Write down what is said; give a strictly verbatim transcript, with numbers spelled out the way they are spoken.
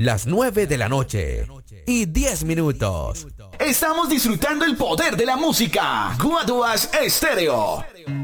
las nueve de la noche y diez minutos. Estamos disfrutando el poder de la música. Guaduas Estéreo.